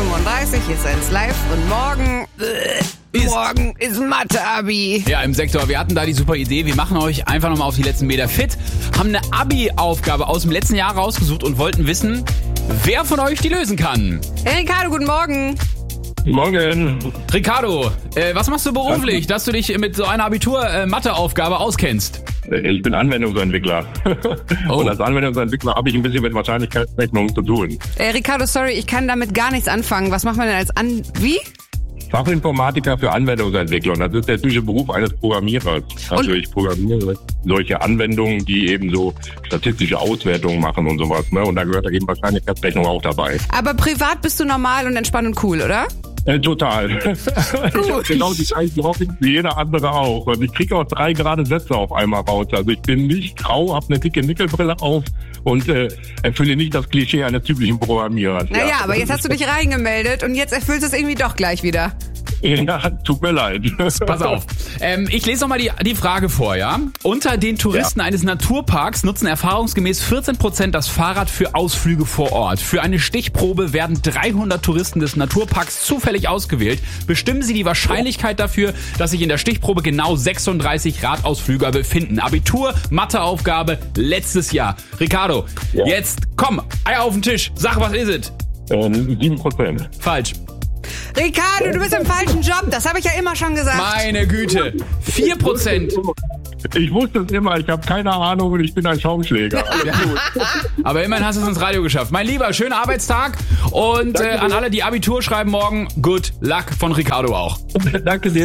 6:35 ist eins live und morgen ist Mathe-Abi. Ja, im Sektor. Wir hatten da die super Idee. Wir machen euch einfach nochmal auf die letzten Meter fit, haben eine Abi-Aufgabe aus dem letzten Jahr rausgesucht und wollten wissen, wer von euch die lösen kann. Hey Ricardo, guten Morgen. Morgen. Ricardo, was machst du beruflich, dass du dich mit so einer Abitur-Mathe-Aufgabe auskennst? Ich bin Anwendungsentwickler. Oh. Und als Anwendungsentwickler habe ich ein bisschen mit Wahrscheinlichkeitsrechnung zu tun. Ricardo, sorry, ich kann damit gar nichts anfangen. Was macht man denn als Wie? Fachinformatiker für Anwendungsentwicklung. Das ist der typische Beruf eines Programmierers. Also ich programmiere solche Anwendungen, die eben so statistische Auswertungen machen und sowas. Ne? Und da gehört eben Wahrscheinlichkeitsrechnung auch dabei. Aber privat bist du normal und entspannt und cool, oder? Total. Ich habe genau die gleichen Hobbys wie jeder andere auch. Und ich kriege auch 3 gerade Sätze auf einmal raus. Also ich bin nicht grau, habe eine dicke Nickelbrille auf und erfülle nicht das Klischee eines typischen Programmierers. Naja, aber jetzt hast du dich reingemeldet und jetzt erfüllst du es irgendwie doch gleich wieder. Ja, tut mir leid. Pass auf. Ich lese nochmal die Frage vor, ja? Unter den Touristen eines Naturparks nutzen erfahrungsgemäß 14% das Fahrrad für Ausflüge vor Ort. Für eine Stichprobe werden 300 Touristen des Naturparks zufällig ausgewählt. Bestimmen Sie die Wahrscheinlichkeit dafür, dass sich in der Stichprobe genau 36 Radausflüger befinden. Abitur, Matheaufgabe, letztes Jahr. Ricardo, jetzt komm, Eier auf den Tisch. Sag, was ist es? 7%. Falsch. Ricardo, du bist im falschen Job. Das habe ich ja immer schon gesagt. Meine Güte. 4%. Ich wusste es immer, ich habe keine Ahnung und ich bin ein Schaumschläger. Aber immerhin hast du es ins Radio geschafft. Mein Lieber, schönen Arbeitstag und an alle, die Abitur schreiben morgen, good luck von Ricardo auch. Danke dir.